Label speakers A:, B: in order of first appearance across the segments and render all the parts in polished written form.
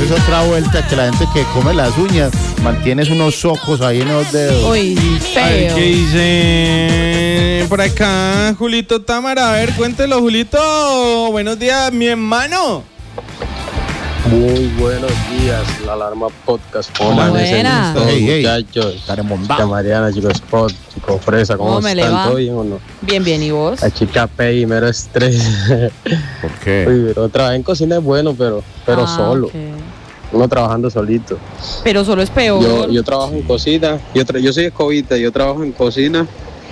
A: esa es otra vuelta, que la gente que come las uñas mantiene unos ojos ahí en los dedos.
B: Uy,
C: A ver,
B: feo.
C: ¿qué dice por acá Julito Támara? A ver, cuéntelo, Julito. Buenos días, mi hermano.
D: Muy buenos días, la Alarma Podcast. ¿Cómo
B: Hola,
D: amanecen
B: buena.
D: todos,
A: Hey, hey.
D: muchachos?
A: Caremondá.
D: Chica Mariana, chico Spot, chico Fresa, ¿cómo
B: ¿Cómo me le
D: están?
B: va?
D: ¿Todo bien o no?
B: Bien, bien, ¿y vos?
D: La chica Pei, mero estrés.
A: ¿Por qué?
D: Uy, pero trabajar en cocina es bueno, pero solo.
B: Ok.
D: Uno trabajando solito.
B: Pero solo es peor.
D: Yo trabajo en cocina, yo soy escobita, yo trabajo en cocina.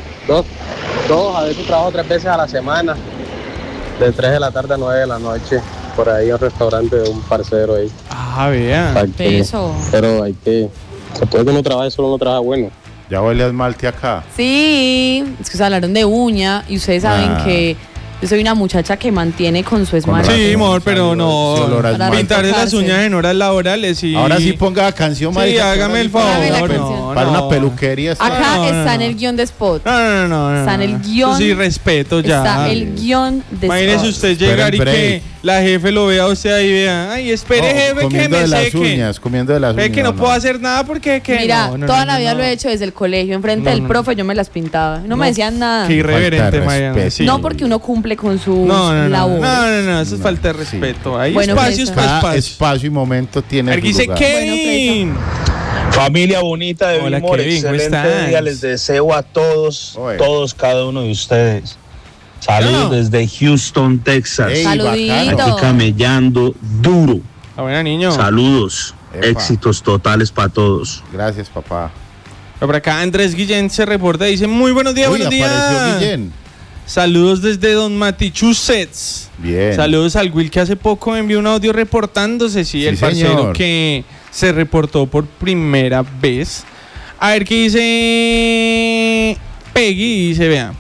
D: A veces trabajo 3 veces a la semana. De 3 de la tarde a 9 de la noche. Por ahí en un restaurante de un parcero ahí.
C: Ah, vea.
B: Peso.
D: Pero hay que... Después que uno trabaje solo, uno trabaja bueno.
A: Ya huele a esmalte acá.
B: Sí, es que se hablaron de uña y ustedes saben que yo soy una muchacha que mantiene con su esmalte.
C: Sí, amor, pero no.
A: Sí, olor a esmalte.
C: Pintarle las
B: Tocarse.
C: uñas en horas laborales y...
A: Ahora sí ponga canción,
C: Sí,
A: marica,
C: hágame el
A: para
B: Hágame la
C: favor.
B: canción.
A: Para
C: No.
A: una peluquería. está-
B: Acá
C: No, no,
B: está en
C: no.
B: el guión de Spot.
C: No.
B: Está en el guión.
C: Sí, respeto ya.
B: Está el guión de
C: Imagínese
B: Spot.
C: usted
A: Espera
C: llegar
A: el
C: y
A: break.
C: que la jefe lo vea a usted ahí y vea. Ay, espere,
A: No,
C: jefe, que
A: comiendo
C: me
A: de las
C: seque.
A: uñas, comiendo de las
C: Ve
A: uñas.
C: que no puedo hacer nada porque que
B: Mira,
C: no,
B: toda
C: no,
B: la vida
C: no.
B: lo he hecho desde el colegio. Enfrente
C: No,
B: del
C: no,
B: profe yo me las pintaba. No me decían nada.
C: Qué irreverente,
A: Falta de
C: Mariana.
A: respeto.
C: Sí.
B: No porque uno cumple con sus
C: No,
B: labores.
C: no, eso es
A: No,
C: falta de
A: sí.
C: respeto. Hay
B: Bueno,
C: espacios
B: Fresa.
C: para
A: Cada
C: espacio.
A: espacio y momento tiene
C: Aquí
A: su
C: dice
A: lugar.
C: Kevin.
E: Familia bonita de
C: Hola,
E: Bimor,
C: Kevin, ¿cómo
E: excelente
C: estás?
E: día. Les deseo a todos,
A: Oye.
E: cada uno de ustedes. Saludos
C: Bueno.
E: desde Houston, Texas.
A: Ey,
B: Saludito.
A: bacano.
E: Aquí camellando duro.
C: Ah, buena, niño.
E: Saludos,
A: Epa.
E: éxitos totales para todos.
A: Gracias, papá.
C: Por acá Andrés Guillén se reporta y dice: muy buenos días,
A: Uy,
C: buenos
A: apareció
C: días.
A: Guillén.
C: Saludos desde Don Massachusetts.
A: Bien.
C: Saludos al Will que hace poco me envió un audio reportándose. Sí, el parcero
A: señor.
C: que se reportó por primera vez. A ver qué dice Peggy. Dice: vea,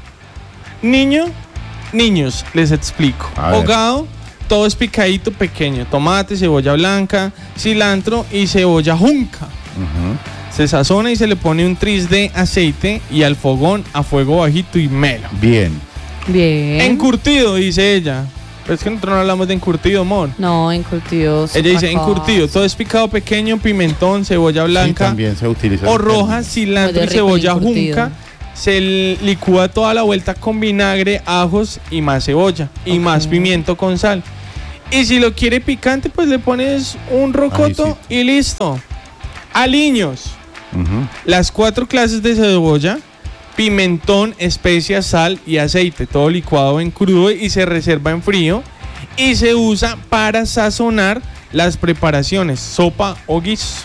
C: niños, les explico.
A: A ver.
C: Hogado, todo es picadito pequeño: tomate, cebolla blanca, cilantro y cebolla junca.
A: Ujú.
C: Se sazona y se le pone un tris de aceite y al fogón a fuego bajito y melo.
A: Bien.
B: Bien.
C: Encurtido, dice ella. Pero es que nosotros no hablamos de encurtido, amor.
B: No, encurtidos.
C: Ella dice
B: otra cosa.
C: encurtido, todo es picado pequeño, pimentón, cebolla
A: Sí,
C: blanca
A: también se utiliza.
C: o
A: ese
C: roja,
A: término.
C: cilantro
B: Muy
C: y
B: rico el
C: cebolla
B: encurtido.
C: junca. Se licúa toda la vuelta con vinagre, ajos y más cebolla y más pimiento con sal. Y si lo quiere picante, pues le pones un rocoto
A: Ajicito.
C: y listo. Aliños.
A: Ujú.
C: Las 4 clases de cebolla, pimentón, especias, sal y aceite, todo licuado en crudo y se reserva en frío y se usa para sazonar las preparaciones, sopa o guisos.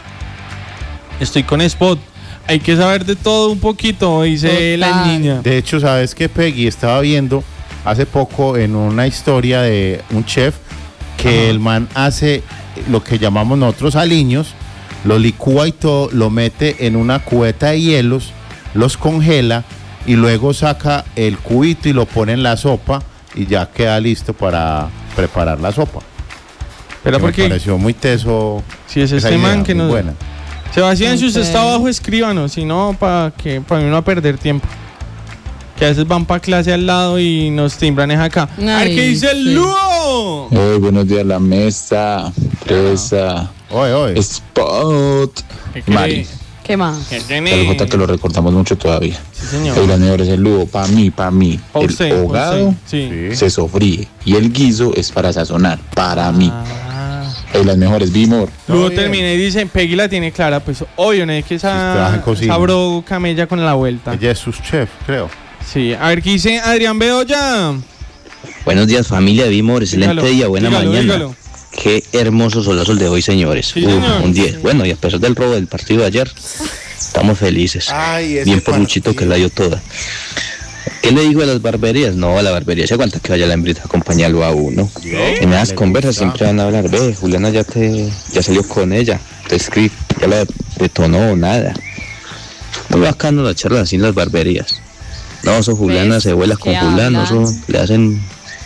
C: Estoy con Spot. Hay que saber de todo un poquito, dice la
B: Total.
C: niña.
A: De hecho, ¿sabes qué, Peggy? Estaba viendo hace poco en una historia de un chef que
C: Ajá.
A: el man hace lo que llamamos nosotros aliños, lo licúa y todo, lo mete en una cubeta de hielos, los congela y luego saca el cubito y lo pone en la sopa y ya queda listo para preparar la sopa.
C: Pero
A: Que me
C: porque
A: pareció muy teso.
C: si es
A: esa
C: este
A: idea,
C: man que
A: muy
C: nos...
A: buena.
C: Sebastián, si usted
B: Ok.
C: está abajo, escríbanos, si no, para no perder tiempo. Que a veces van para clase al lado y nos timbran es acá. A ver
B: Ay,
C: qué dice el
B: sí.
C: Luo.
F: Buenos días, la mesa, Fresa,
A: Oye.
F: Spot,
C: ¿Qué
F: Mari.
B: ¿Qué más?
C: ¿Qué
F: El
C: tiene?
F: J que lo recordamos mucho todavía.
C: Sí, señor.
F: Oigan, señores, el lugo, para mí,
C: Pa'
F: el
C: usted,
F: hogado
C: sí.
A: Sí.
F: se sofríe y el guiso es para sazonar, para mí.
C: Ah.
F: Las mejores, Bimor.
C: Luego
A: bien.
C: termina y dice, Peggy la tiene clara, pues obvio, no es que
A: trabaja en
C: esa,
A: cocina.
C: esa bro camella con la vuelta.
A: Ella es su chef, creo.
C: Sí, a ver qué dice Adrián Bedoya.
G: Buenos días, familia de Bimor, excelente
C: Dígalo,
G: día, buena
C: dígalo,
G: mañana.
C: dígalo.
G: Qué hermoso solazo el de hoy, señores.
C: Sí, señor.
G: Un 10. Bueno, y a pesar del robo del partido de ayer, estamos felices.
A: Ay, ese
G: Bien por Luchito
A: partido.
G: que la dio toda. ¿Qué le digo de las barberías? No, a la barbería se aguanta que vaya la hembrita a acompañarlo a uno. En esas conversas siempre van a hablar, ve, Juliana ya salió con ella, te escribe, ya la detonó o nada. Muy bacano la charla así en las barberías. No, eso Juliana
B: ¿Ves?
G: se vuela con
B: ¿Qué
G: Juliano,
B: hablan?
G: eso le hacen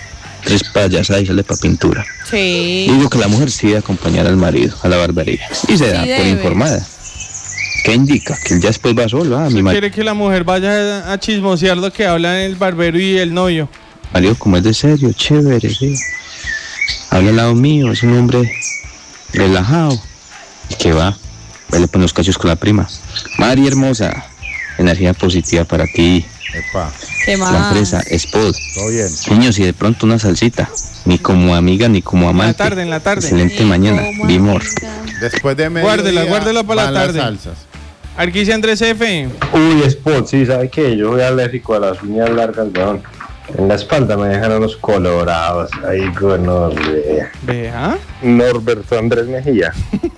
G: 3 payasadas y sale para pintura.
B: Sí.
G: Digo que la mujer sí debe acompañar al marido a la barbería y se da por
B: debe.
G: informada. ¿Qué indica? Que él ya después va solo. Mi
C: Quiere que la mujer vaya a chismosear lo que hablan el barbero y el novio.
G: marido, como es de serio, chévere, sí. Habla al lado mío, es un hombre relajado. ¿Y qué va? Vale, pone los cachos con la prima. Mari hermosa, energía positiva para ti.
A: Epa,
B: ¿Qué
G: La
B: más?
G: empresa Spot.
A: todo bien.
G: Niños, y de pronto una salsita. Ni como amiga, ni como amante.
C: En la tarde.
G: Excelente mañana. Bimor.
A: Después de medio
C: Guárdela para la tarde.
A: salsas.
C: Arquicia Andrés F.
D: Uy, Spot, sí, ¿sabe qué? Yo soy alérgico a las uñas largas, weón. En la espalda me dejan unos colorados. Ahí, gonorrea.
C: Vea.
D: Norberto Andrés Mejía.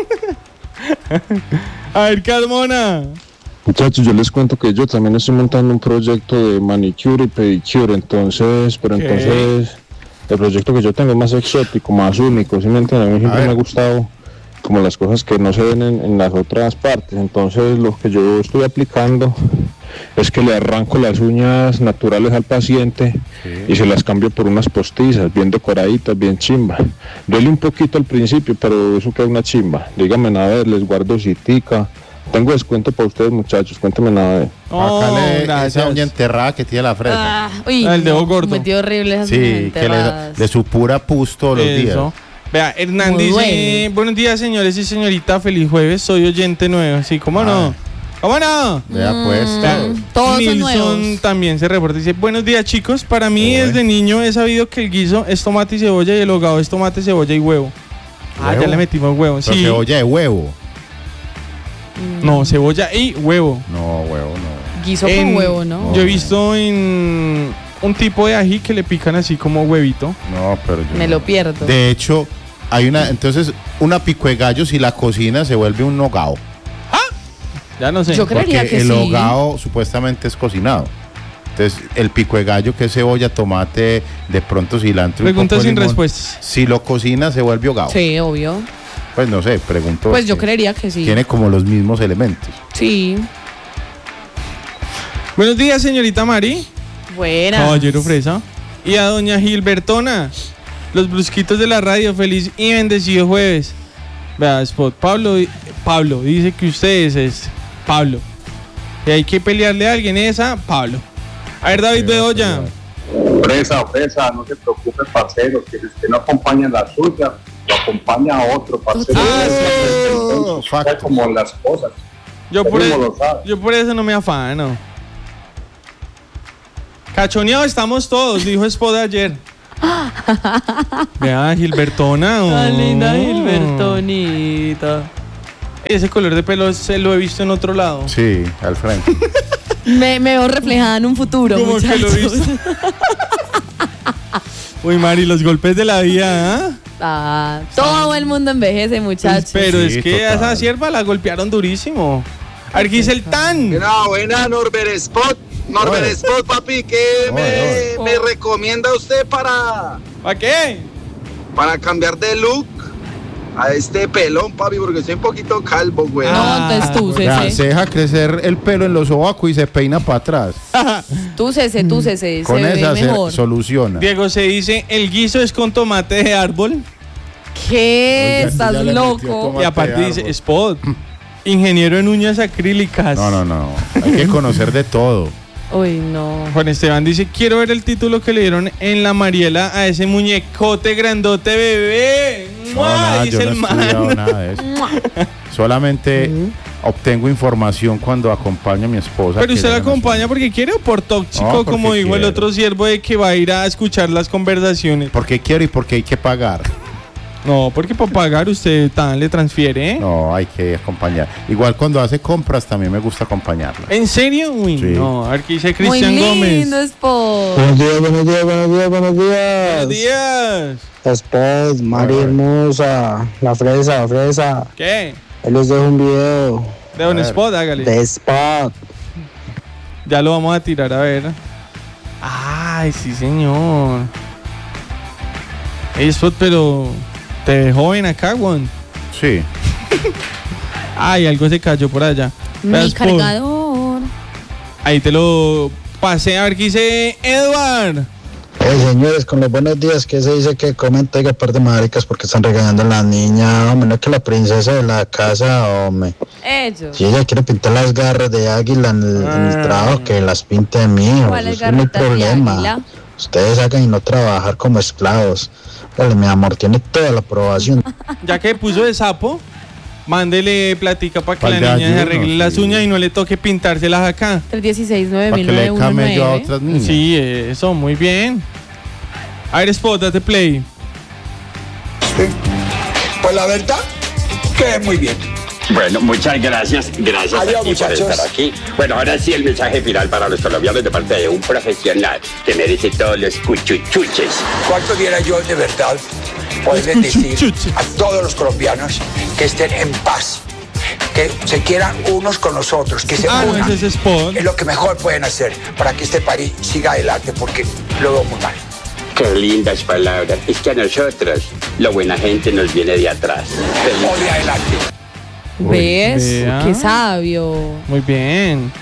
C: A ver, Carmona.
H: Muchachos, yo les cuento que yo también estoy montando un proyecto de manicure y pedicure, entonces, el proyecto que yo tengo es más exótico, más único, ¿sí me entienden? A mí siempre me ha gustado como las cosas que no se ven en las otras partes, entonces lo que yo estoy aplicando es que le arranco las uñas naturales al paciente y se las cambio por unas postizas, bien decoraditas, bien chimba. Duele un poquito al principio, pero eso queda una chimba. Díganme a ver, les guardo citica. Tengo descuento para ustedes, muchachos, cuéntame nada de.
A: Acá esa uña enterrada que tiene la fresa.
B: Uy,
C: El dedo gordo.
B: Metió horrible esas uñas
A: Sí, que
B: enterradas.
A: le supura pus todos los días.
C: Eso. Vea, Hernán
B: Muy
C: dice,
B: duele.
C: buenos días señores y señorita, feliz jueves, soy oyente nuevo. Sí, ¿cómo no? ¿Cómo no?
A: Vea pues.
B: Todos son nuevos.
C: Nilson también se reporta y dice, buenos días chicos, para mí desde niño he sabido que el guiso es tomate y cebolla y el hogado es tomate, cebolla y huevo. Ah,
A: ¿Huevo?
C: ya le metimos huevo.
A: Pero
C: Sí.
A: cebolla de huevo.
C: No, cebolla y huevo.
A: No, huevo, no.
B: Guiso con huevo, ¿no?
C: Yo he visto en un tipo de ají que le pican así como huevito.
A: No, pero yo
B: Me
A: no.
B: lo pierdo.
A: De hecho, hay una pico de gallo, si la cocina se vuelve un hogao.
C: Ya no sé.
B: Yo creería
A: Porque
B: que
A: el
B: sí.
A: hogao supuestamente es cocinado. Entonces, el pico de gallo, que es cebolla, tomate, de pronto cilantro. y un
C: Preguntas
A: poco de
C: sin
A: limón,
C: respuestas.
A: Si lo cocina, se vuelve hogao.
B: Sí, obvio.
A: Pues no sé, pregunto.
B: Pues yo
A: porque
B: creería que sí.
A: Tiene como los mismos elementos.
B: Sí.
C: Buenos días, señorita Mari.
B: Buenas.
C: Caballero Fresa. Y a doña Gilbertona. Los brusquitos de la radio. Feliz y bendecido jueves. Vea, Spot. Pablo dice que ustedes es Pablo. Y hay que pelearle a alguien esa, Pablo. A ver, David Bedoya.
D: Fresa, no se preocupe, parcero, que si usted no acompaña la suya, lo acompaña a otro, parcero.
A: Facto.
D: Como las cosas.
C: Yo por,
D: Usted mismo lo sabe.
C: yo por eso no me afano. Cachoneado estamos todos, dijo Spot ayer. Vea, Gilbertona.
B: Tan linda
C: oh.
B: Gilbertonita.
C: Ese color de pelo se lo he visto en otro lado.
A: Sí, al frente.
B: Me veo reflejada en un futuro,
C: ¿Cómo que lo he
B: muchachos.
C: visto? Uy, Mari, los golpes de la vida, ¿ah?
B: Ah, todo el mundo envejece, muchachos.
C: Pero
A: Sí,
C: es que a esa
A: total.
C: sierva la golpearon durísimo. Arquís el tan.
I: Buena, Norbert Spot. Norbert
A: Oye.
I: Spot, papi, ¿qué
A: Oye,
I: me recomienda usted para
C: ¿Para qué?
I: cambiar de look a este pelón, papi? Porque estoy un poquito calvo, güey.
B: No, entonces tú,
A: Ya,
B: Cese.
A: se deja crecer el pelo en los sobacos y se peina para atrás.
B: Tú, Cese.
A: Con
B: Se
A: esa
B: ve mejor.
A: se soluciona.
C: Diego se dice, el guiso es con tomate de árbol.
B: ¿Qué?
A: Oiga,
B: Estás
A: ya le metió
B: loco.
A: tomate.
C: Y aparte
A: de
C: dice,
A: árbol.
C: Spot, ingeniero en uñas acrílicas.
A: No. Hay que conocer de todo.
B: Uy, no.
C: Juan Esteban dice, quiero ver el título que le dieron en la Mariela a ese muñecote grandote bebé.
A: No,
C: ¡Mua!
A: nada,
C: Dice
A: yo no
C: el
A: he estudiado
C: man.
A: nada de eso. Solamente obtengo información cuando acompaño a mi esposa.
C: Pero
A: que
C: usted la
A: ella no
C: acompaña porque quiere o por tóxico,
A: No, porque
C: como dijo el
A: quiero.
C: otro siervo de que va a ir a escuchar las conversaciones.
A: Porque quiero y porque hay que pagar.
C: No, porque para pagar usted tan le transfiere, ¿eh?
A: No, hay que acompañar. Igual cuando hace compras también me gusta acompañarla.
C: ¿En serio? Uy,
A: Sí.
C: no. Aquí dice
B: Muy
C: Cristian Gómez.
B: lindo, Spot.
H: Buenos días, buenos días, buenos días, buenos
C: Buenos
H: días.
C: días.
H: Spot, Mari hermosa, la fresa.
C: ¿Qué?
H: Ahí les dejo un video
C: De un spot, hágale.
H: de Spot.
C: Ya lo vamos a tirar, a ver. Ay, sí, señor. Ey, Spot, pero te ves joven acá, Juan.
A: Sí.
C: Ay, algo se cayó por allá. Vea,
B: Mi
C: Spot.
B: cargador.
C: Ahí te lo pasé a ver qué dice Edward.
H: Señores, con los buenos días, ¿qué se dice que comenta? Oiga, par de maricas porque están regañando a la niña, hombre, no es que la princesa de la casa, hombre.
B: Ellos.
H: Si ella quiere pintar las garras de águila en el trabajo, que las pinte de mí,
B: ¿Cuáles
H: eso no hay
B: garritas de
H: problema.
B: águila?
J: Ustedes hagan y no trabajar como esclavos. Dale, mi amor, tiene toda la aprobación.
C: Ya que puso de sapo, mándele platica para que
A: Pal de
C: la niña se
A: ayuno,
C: arregle las
A: sí.
C: uñas y no le toque pintárselas acá.
B: 316-9
A: Para que le cambie yo a otras niñas.
C: Sí, eso, muy bien. A ver, Spot, date play.
K: Pues la verdad, que muy bien.
L: Bueno, muchas gracias. Gracias
K: Adiós,
L: a ti por
K: muchachos.
L: estar aquí. Bueno, ahora sí el mensaje final para los colombianos de parte de un profesional que merece todos los cuchuchuches.
K: ¿Cuánto diera yo de verdad poderles decir a todos los colombianos que estén en paz? Que se quieran unos con los otros, que se
C: no,
K: unan.
C: ese es Spot.
K: Es lo que mejor pueden hacer para que este país siga adelante, porque lo veo muy mal.
L: Qué lindas palabras. Es que a nosotros la buena gente nos viene de atrás.
K: O de adelante.
B: ¿Ves?
C: Vea.
B: Qué sabio.
C: Muy bien.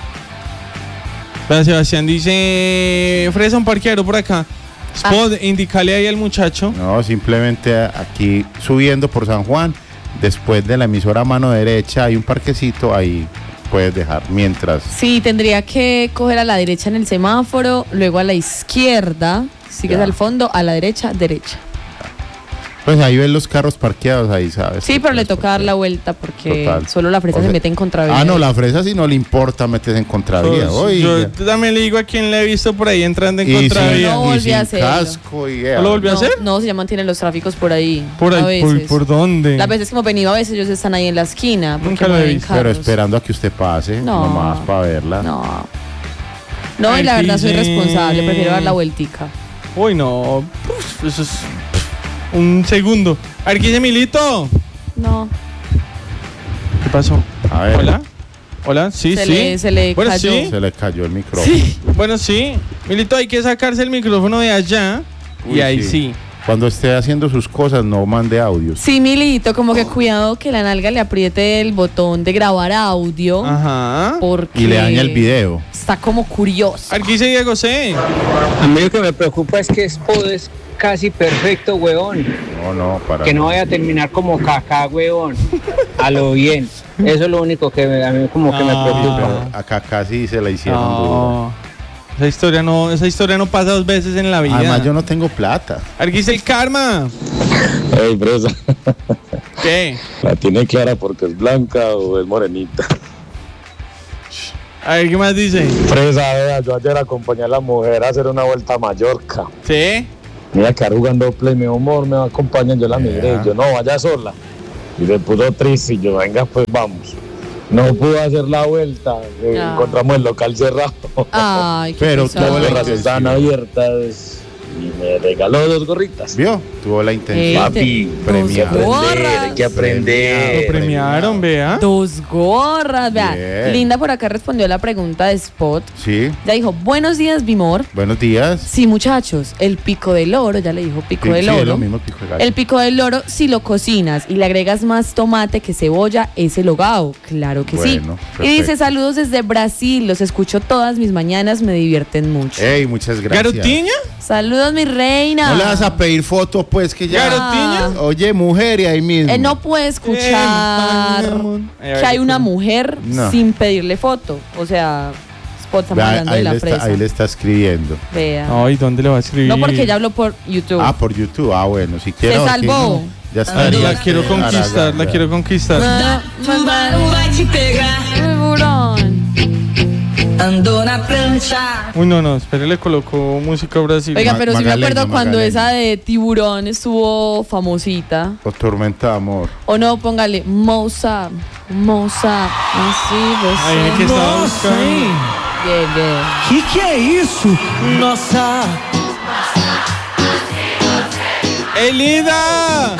C: Pero Sebastián dice, Fresa, un parqueadero por acá. Spot, indícale ahí al muchacho.
A: No, simplemente aquí subiendo por San Juan, después de la emisora a mano derecha hay un parquecito, ahí puedes dejar mientras.
B: Sí, tendría que coger a la derecha en el semáforo, luego a la izquierda, sigues
A: Ya.
B: al fondo, a la derecha, derecha.
A: Pues ahí ves los carros parqueados, ahí sabes.
B: Sí, pero le toca dar la vuelta porque
A: Total.
B: solo la fresa
A: O sea,
B: se mete en contravía.
A: Ah, no, la fresa si no le importa metes en contravía.
C: Pues,
A: Oiga.
C: yo también le digo a quien le he visto por ahí entrando en
A: Y
C: contravía.
B: No
A: y
B: volví a
A: sin
B: hacerlo.
A: casco y
C: ¿No lo volvió a hacer?
B: No, se mantienen los tráficos por ahí.
C: Por
B: a
C: ahí,
B: veces.
C: ¿por dónde?
B: Las veces que hemos venido a veces ellos están ahí en la esquina. Porque
C: Nunca lo he
B: mueven
C: visto.
A: Pero
B: carros.
A: esperando a que usted pase,
B: No.
A: nomás para verla.
B: No. No, y
C: Ay,
B: la verdad soy
C: dice-
B: responsable, prefiero dar la vueltica.
C: Uy, no. Eso es un segundo. A ver, ¿qué dice Milito?
B: No.
C: ¿Qué pasó?
A: A ver.
C: Hola. Hola, sí, sí.
B: Se le
C: Bueno,
B: cayó.
C: sí.
A: Se le cayó el micrófono.
B: Sí.
C: Bueno, sí. Milito, hay que sacarse el micrófono de allá.
A: Uy,
C: y ahí sí.
A: Cuando esté haciendo sus cosas, no mande audios.
B: Sí, Milito, como que cuidado que la nalga le apriete el botón de grabar audio.
C: Ajá.
B: Porque
A: Y le daña el video.
B: está como curioso.
C: A ver, ¿qué dice Diego C?
M: A mí lo que me preocupa es que Spot es casi perfecto, weón.
A: No, para.
M: Que no vaya a terminar como caca, weón. A lo bien. Eso es lo único que a mí como que me preocupa.
A: Acá casi se la hicieron dura.
C: No. Esa historia no pasa dos veces en la vida.
A: Además, yo no tengo plata.
C: A ver, ¿qué dice el karma?
H: Ey, Fresa,
C: ¿Qué?
H: ¿la tiene clara porque es blanca o es morenita?
C: A ver, ¿qué más dice?
H: Fresa, vea, yo ayer acompañé a la mujer a hacer una vuelta a Mallorca.
C: ¿Sí?
H: Mira que jugando play, mi amor, me va a acompañar, yo la miré, yo no, vaya sola. Y se puso triste y yo, venga, pues vamos. No pudo hacer la vuelta, encontramos el local cerrado.
B: Ay, qué
A: Pero
B: pesado.
A: tuvo la
H: Las
A: intención.
H: estaban abiertas y me regaló 2 gorritas.
A: ¿Vio? Tuvo la intención.
H: Papi,
A: premiado.
H: hay que aprender.
C: Lo premiaron, vea.
B: 2 gorras, vea.
A: Bien.
B: Linda por acá respondió a la pregunta de Spot.
A: Sí.
B: Ya dijo, buenos días, Bimor.
A: Buenos días.
B: Sí, muchachos, el pico del oro, ya le dijo pico
A: Sí,
B: del
A: sí, es
B: oro.
A: lo mismo, pico de gallo.
B: El pico del loro, si lo cocinas y le agregas más tomate que cebolla, es el hogao. Claro que sí.
A: Bueno,
B: Y dice,
A: perfecto.
B: saludos desde Brasil, los escucho todas mis mañanas, me divierten mucho.
A: Ey, muchas gracias.
C: ¿Garotiña?
B: Saludos, mi reina.
A: No le vas a pedir fotos, pues, que ya.
B: ¿Garotiña?
A: Oye, mujer, y ahí mismo.
B: Él no puede escuchar que hay una mujer
A: No.
B: sin pedirle foto. O sea, Spot, estamos
A: Vea,
B: hablando de la fresa.
A: ahí le está escribiendo.
B: Vea.
C: Ay, ¿dónde le va a escribir?
B: No, porque ella habló por YouTube.
A: Ah, por YouTube. Ah, bueno, si quiere.
B: Se salvó.
A: Ya está.
C: La quiero conquistar, la quiero conquistar.
N: Andou na prancha.
C: Uy, no, espere, le colocó música brasileña.
B: Oiga, pero sí me
A: Magaleño,
B: acuerdo cuando
A: Magaleño.
B: esa de Tiburón estuvo famosita.
A: O Tormenta de Amor.
B: O no, póngale Moza, así você.
C: Ahí es que estaba buscando.
B: Bien, bien.
N: Que é isso? Nossa.
C: ¡Elida!